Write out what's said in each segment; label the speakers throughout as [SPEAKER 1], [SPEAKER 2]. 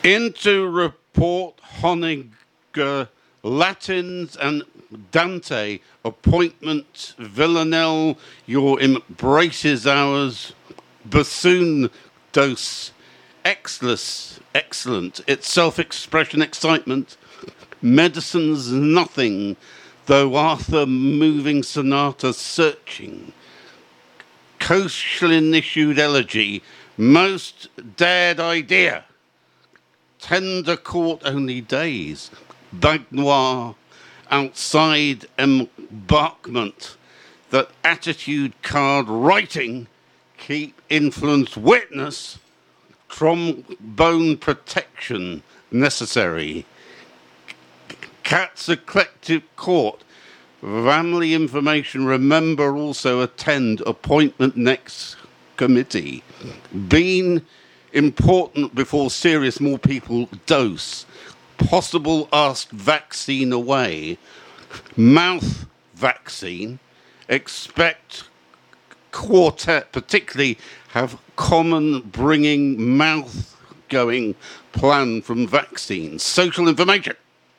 [SPEAKER 1] Into report Honegger, Latins and Dante, appointment Villanelle, your embraces ours, bassoon dose, excellent, its self-expression, excitement, medicine's nothing, though Arthur moving sonata searching, Koechlin issued elegy, most dared idea, tender court only days, Bagnoir, outside embarkment, that attitude card writing, keep influence witness, trombone protection necessary, Cat's eclectic court, family information, remember also attend appointment next committee, been important before serious more people dose, possible asked vaccine away, mouth vaccine, expect quartet particularly have common bringing mouth going plan from vaccines, social information,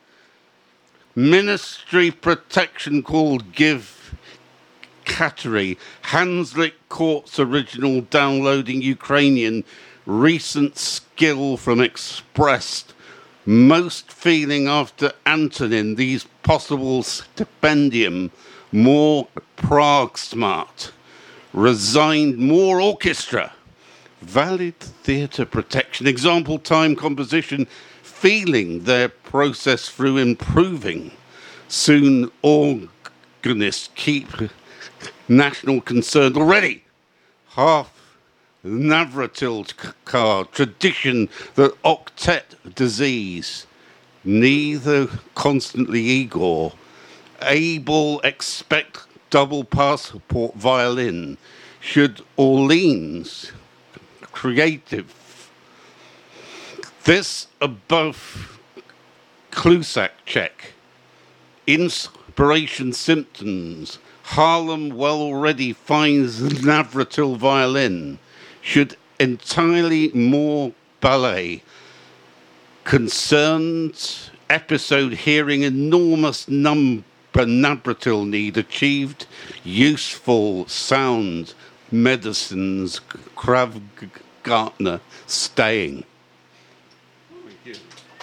[SPEAKER 1] ministry protection called give Kateri, Hanslick Court's original downloading Ukrainian, recent skill from expressed, most feeling after Antonin, these possible stipendium, more Prague smart, resigned more orchestra, valid theatre protection, example time composition, feeling their process through improving, soon organists keep national concern already, half Navratil card, tradition, the octet disease, neither constantly Igor, able expect double passport violin, should Orleans, creative, this above Clusac check, inspiration symptoms, Harlem well already finds Navratil violin, should entirely more ballet, concerned episode hearing enormous number Navratil need achieved, useful sound, medicines, Krav Gartner staying. Thank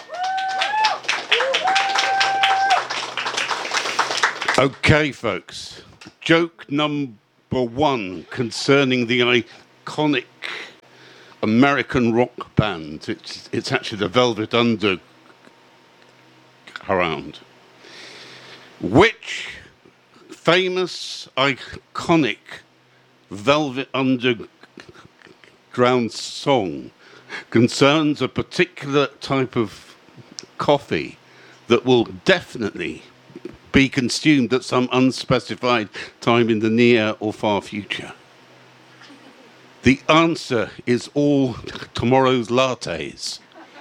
[SPEAKER 1] you. Okay, folks. Joke number one concerning the iconic American rock band. It's actually the Velvet Underground. Which famous, iconic Velvet Underground song concerns a particular type of coffee that will definitely be consumed at some unspecified time in the near or far future? The answer is all tomorrow's lattes.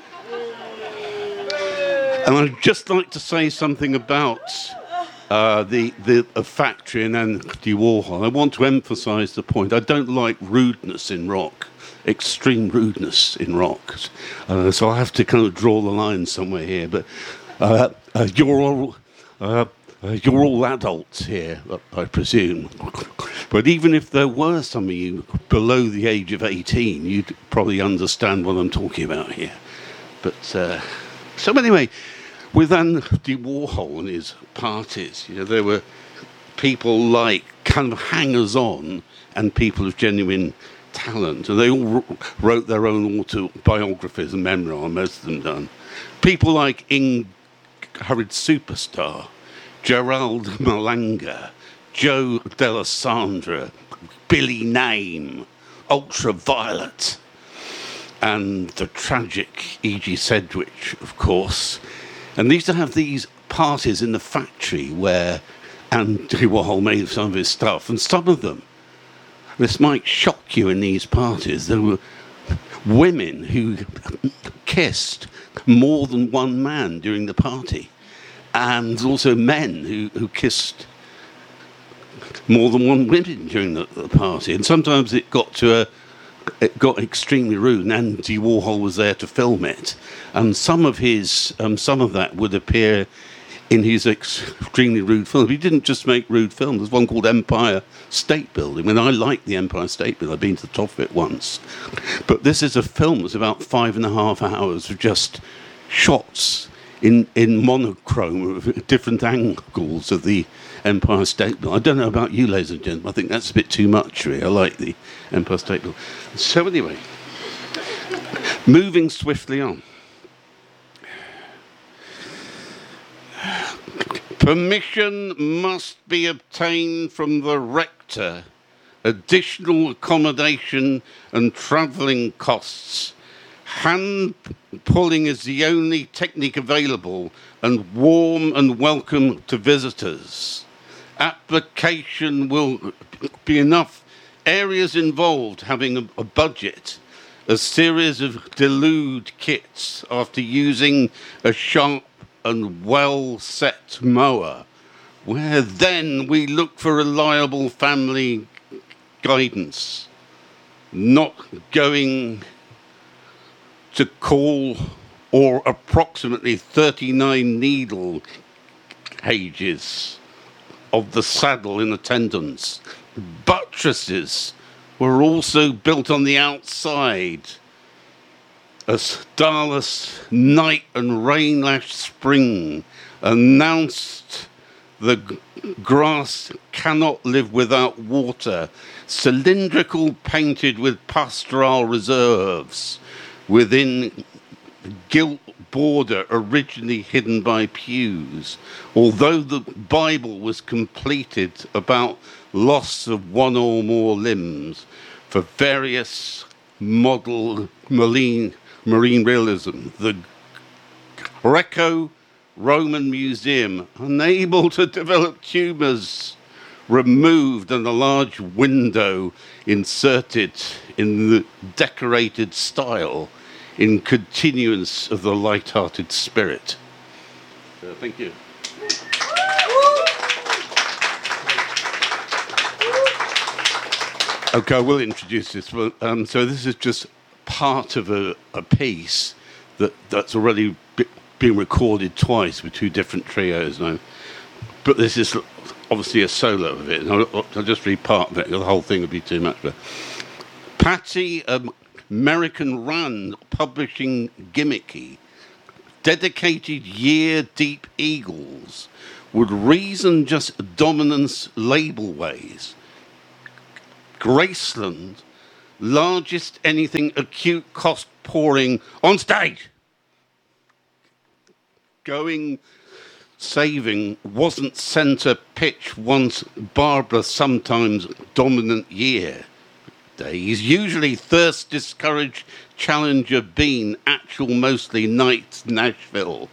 [SPEAKER 1] And I'd just like to say something about the factory and Andy Warhol. I want to emphasize the point. I don't like rudeness in rock, extreme rudeness in rock. So I have to kind of draw the line somewhere here. But you're all adults here, I presume. But even if there were some of you below the age of 18, you'd probably understand what I'm talking about here. But so anyway, with Andy Warhol and his parties, there were people like kind of hangers-on and people of genuine talent, and they all wrote their own autobiographies and memoir, most of them done. People like Ingrid Superstar, Gerald Malanga, Joe D'Alessandro, Billy Name, Ultraviolet, and the tragic E.G. Sedgwick, of course. And they used to have these parties in the factory where Andy Warhol made some of his stuff, and some of them, this might shock you in these parties, there were women who kissed more than one man during the party, and also men who kissed more than one woman during the party. And sometimes it got to it got extremely rude, and Andy Warhol was there to film it. And some of that would appear in his extremely rude films. He didn't just make rude films. There's one called Empire State Building, and I like the Empire State Building. I've been to the top of it once. But this is a film that's about 5.5 hours of just shots in monochrome of different angles of the Empire State Building. I don't know about you, ladies and gentlemen. I think that's a bit too much, really. I like the Empire State Building. So anyway, moving swiftly on. Permission must be obtained from the rector. Additional accommodation and travelling costs. Hand pulling is the only technique available and warm and welcome to visitors. Application will be enough. Areas involved having a budget. A series of delude kits after using a sharp and well-set mower, where then we look for reliable family guidance, not going to call or approximately 39 needle gauges of the saddle in attendance. Buttresses were also built on the outside. A starless night and rain-lashed spring announced the grass cannot live without water. Cylindrical, painted with pastoral reserves within gilt border originally hidden by pews. Although the Bible was completed about loss of one or more limbs for various model marine realism, the Greco-Roman Museum, unable to develop tumours, removed and a large window inserted in the decorated style in continuance of the light-hearted spirit. Thank you. Okay, I will introduce this. So this is just part of a piece that's already been recorded twice with two different trios now. But this is obviously a solo of it. And I'll just read part of it. The whole thing would be too much. But Patty, American Rand publishing gimmicky, dedicated year-deep eagles would reason just dominance label ways. Graceland, largest anything acute cost pouring on stage. Going saving wasn't centre pitch once Barbara sometimes dominant year. Days usually thirst discouraged challenger been actual mostly nights Nashville.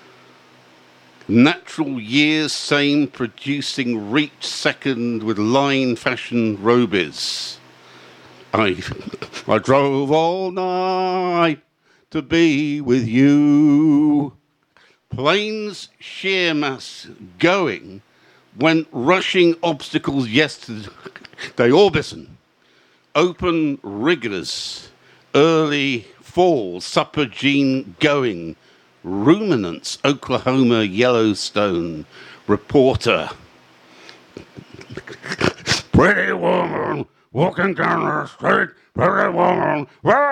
[SPEAKER 1] Natural years same producing reach second with line fashion robies. I drove all night to be with you. Planes sheer mass going went rushing obstacles yesterday. Orbison. Open rigorous. Early fall. Supper Gene going. Ruminants, Oklahoma, Yellowstone, reporter. Pretty woman walking down the street, pretty woman,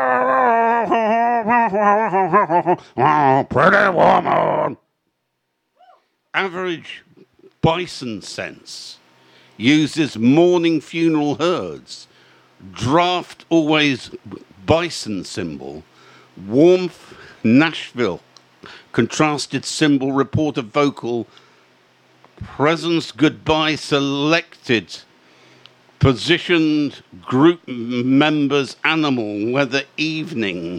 [SPEAKER 1] pretty woman. Average bison sense uses morning funeral herds. Draft always bison symbol. Warmth, Nashville. Contrasted symbol, reporter vocal, presence goodbye selected, positioned group members animal, weather evening,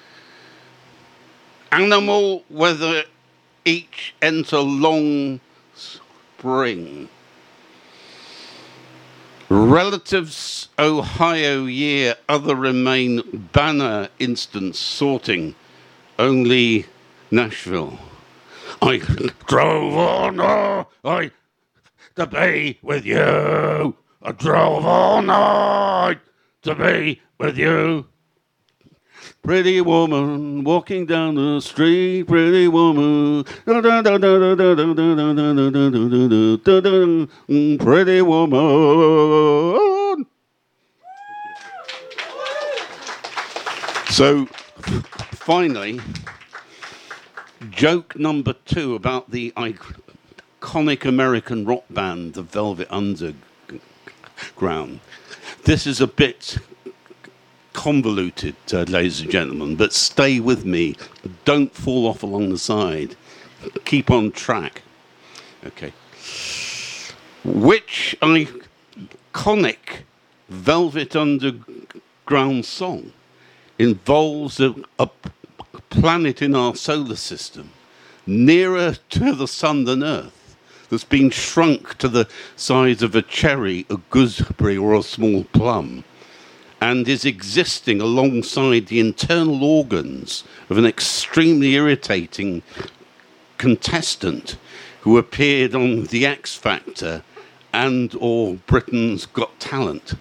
[SPEAKER 1] animal weather each enter long spring. Relatives Ohio year, other remain banner instance sorting, only Nashville. I drove all night to be with you. I drove all night to be with you. Pretty woman walking down the street, pretty woman. Pretty woman. So, finally, joke number 2 about the iconic American rock band, the Velvet Underground. This is a bit convoluted, ladies and gentlemen, but stay with me. Don't fall off along the side. Keep on track. Okay. Which iconic Velvet Underground song involves a planet in our solar system nearer to the sun than Earth that's been shrunk to the size of a cherry, a gooseberry, or a small plum, and is existing alongside the internal organs of an extremely irritating contestant who appeared on The X Factor and or Britain's Got Talent.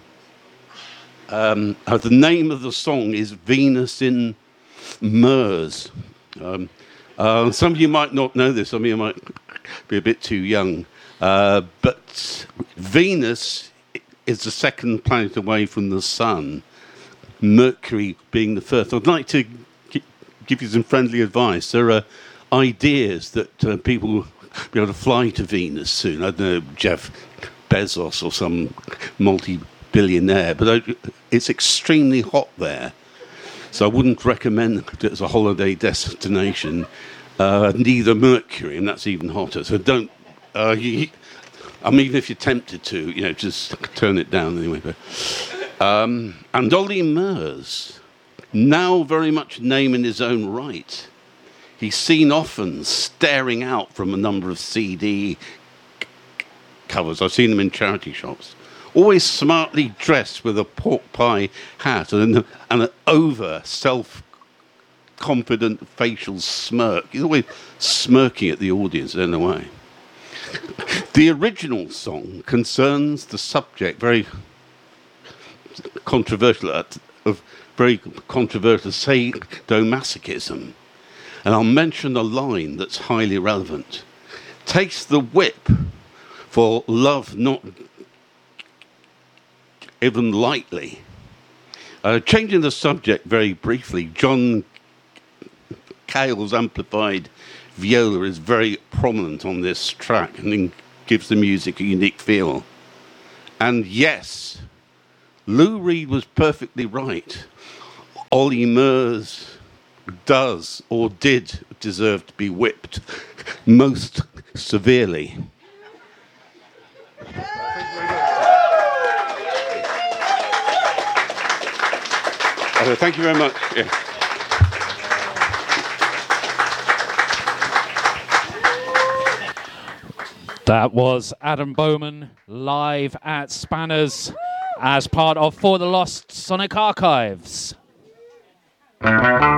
[SPEAKER 1] The name of the song is Venus in Mers. Some of you might not know this, some of you might be a bit too young, but Venus is the second planet away from the sun, Mercury being the first. I'd like to give you some friendly advice. There are ideas that people will be able to fly to Venus soon. I don't know, Jeff Bezos or some multi-billionaire, but it's extremely hot there. So I wouldn't recommend it as a holiday destination. Neither Mercury, and that's even hotter. So don't. Even if you're tempted to, just turn it down anyway. But, and Ollie Murs, now very much a name in his own right. He's seen often staring out from a number of CD covers. I've seen them in charity shops. Always smartly dressed with a pork pie hat and an over self-confident facial smirk. He's always smirking at the audience, I don't know why. The original song concerns the subject, very controversial, sadomasochism. And I'll mention a line that's highly relevant. Takes the whip for love not even lightly. Changing the subject very briefly, John Cale's amplified viola is very prominent on this track and gives the music a unique feel. And yes, Lou Reed was perfectly right. Ollie Murs does or did deserve to be whipped most severely. Thank you very much. Yeah.
[SPEAKER 2] That was Adam Bowman live at Spanners as part of For the Lost Sonic Archives.